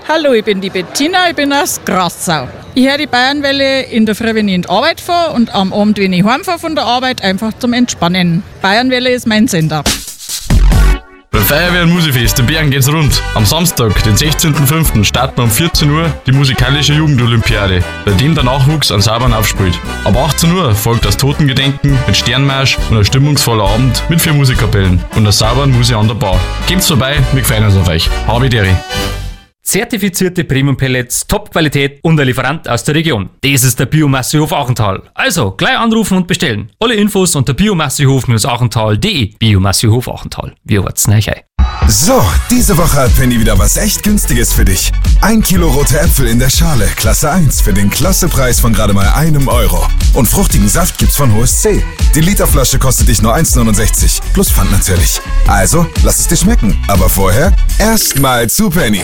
Hallo, ich bin die Bettina, ich bin aus Grassau. Ich höre die Bayernwelle in der Früh, wenn ich in die Arbeit fahre und am Abend, wenn ich heimfahre von der Arbeit, einfach zum Entspannen. Bayernwelle ist mein Sender. Beim Feuerwehr- und Musikfest in Bergen geht's rund. Am Samstag, den 16.05. starten um 14 Uhr die musikalische Jugendolympiade, bei dem der Nachwuchs an Saubern aufspielt. Ab 18 Uhr folgt das Totengedenken mit Sternmarsch und ein stimmungsvoller Abend mit 4 Musikkapellen und das Saubern Musik an der Bar. Geht's vorbei, wir freuen uns auf euch. Habe Deri. Zertifizierte Premium-Pellets, Top-Qualität und ein Lieferant aus der Region. Das ist der Biomassehof Achental. Also, gleich anrufen und bestellen. Alle Infos unter biomassehof-achental.de. Biomassehof Achental. Wir warten euch ein. So, diese Woche hat Penny wieder was echt Günstiges für dich. 1 Kilo rote Äpfel in der Schale, Klasse 1, für den Klassepreis von gerade mal €1. Und fruchtigen Saft gibt's von HSC. Die Literflasche kostet dich nur 1,69, plus Pfand natürlich. Also, lass es dir schmecken. Aber vorher erstmal zu Penny.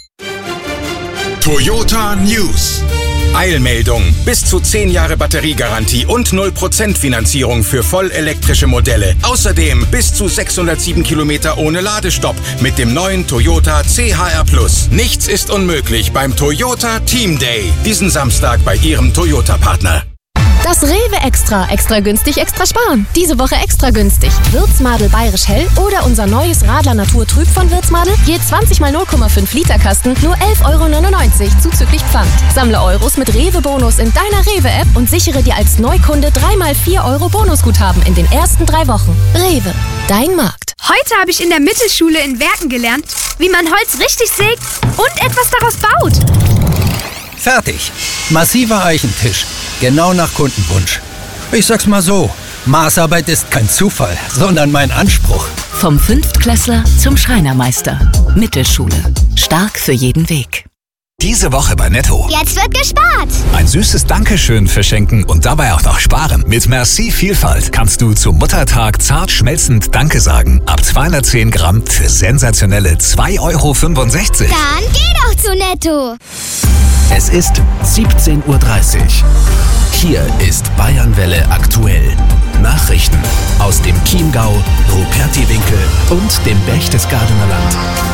Toyota News. Eilmeldung. Bis zu 10 Jahre Batteriegarantie und 0% Finanzierung für vollelektrische Modelle. Außerdem bis zu 607 Kilometer ohne Ladestopp mit dem neuen Toyota CHR+. Nichts ist unmöglich beim Toyota Team Day. Diesen Samstag bei Ihrem Toyota-Partner. Das Rewe Extra. Extra günstig, extra sparen. Diese Woche extra günstig. Würzmadel Bayerisch Hell oder unser neues Radler Natur Trüb von Würzmadel. Je 20 mal 0,5 Liter Kasten, nur €11,99 zuzüglich Pfand. Sammle Euros mit Rewe-Bonus in deiner Rewe-App und sichere dir als Neukunde 3 mal 4 € Bonusguthaben in den ersten 3 Wochen. Rewe, dein Markt. Heute habe ich in der Mittelschule in Werken gelernt, wie man Holz richtig sägt und etwas daraus baut. Fertig. Massiver Eichentisch. Genau nach Kundenwunsch. Ich sag's mal so, Maßarbeit ist kein Zufall, sondern mein Anspruch. Vom Fünftklässler zum Schreinermeister. Mittelschule. Stark für jeden Weg. Diese Woche bei Netto. Jetzt wird gespart. Ein süßes Dankeschön verschenken und dabei auch noch sparen. Mit Merci Vielfalt kannst du zum Muttertag zart schmelzend Danke sagen. Ab 210 Gramm für sensationelle €2,65. Dann geh doch zu Netto. Es ist 17:30 Uhr. Hier ist Bayernwelle aktuell. Nachrichten aus dem Chiemgau, Rupertiwinkel und dem Berchtesgadener Land.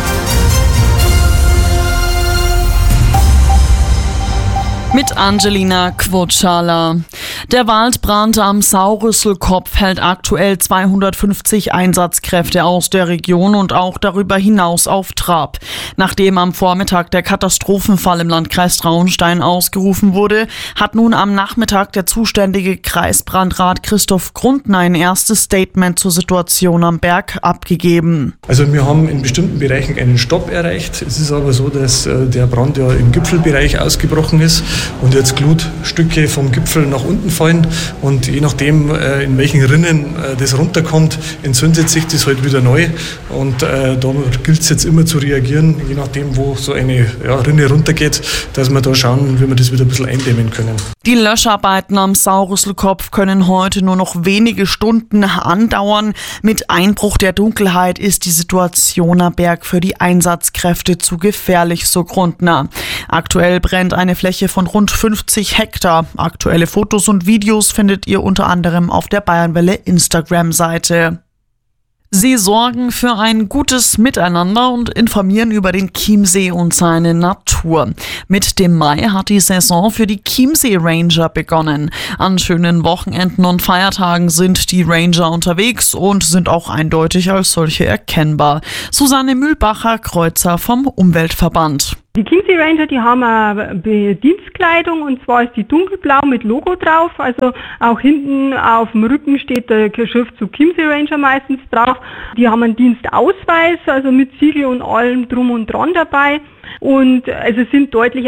Mit Angelina Quotschala. Der Waldbrand am Saurüsselkopf hält aktuell 250 Einsatzkräfte aus der Region und auch darüber hinaus auf Trab. Nachdem am Vormittag der Katastrophenfall im Landkreis Traunstein ausgerufen wurde, hat nun am Nachmittag der zuständige Kreisbrandrat Christoph Grundner ein erstes Statement zur Situation am Berg abgegeben. Also wir haben in bestimmten Bereichen einen Stopp erreicht. Es ist aber so, dass der Brand ja im Gipfelbereich ausgebrochen ist und jetzt Glutstücke vom Gipfel nach unten fallen und je nachdem, in welchen Rinnen das runterkommt, entzündet sich das halt wieder neu und da gilt es jetzt immer zu reagieren, je nachdem, wo so eine Rinne runtergeht, dass wir da schauen, wie wir das wieder ein bisschen eindämmen können. Die Löscharbeiten am Saurüsselkopf können heute nur noch wenige Stunden andauern. Mit Einbruch der Dunkelheit ist die Situation am Berg für die Einsatzkräfte zu gefährlich, so Grundner. Aktuell brennt eine Fläche von rund 50 Hektar. Aktuelle Fotos und Videos findet ihr unter anderem auf der Bayernwelle Instagram-Seite. Sie sorgen für ein gutes Miteinander und informieren über den Chiemsee und seine Natur. Mit dem Mai hat die Saison für die Chiemsee Ranger begonnen. An schönen Wochenenden und Feiertagen sind die Ranger unterwegs und sind auch eindeutig als solche erkennbar. Susanne Mühlbacher-Kreuzer vom Umweltverband. Die Chiemsee Ranger, die haben eine Dienstkleidung und zwar ist die dunkelblau mit Logo drauf, also auch hinten auf dem Rücken steht der Schriftzug Chiemsee Ranger meistens drauf. Die haben einen Dienstausweis, also mit Siegel und allem drum und dran dabei und also sind deutlich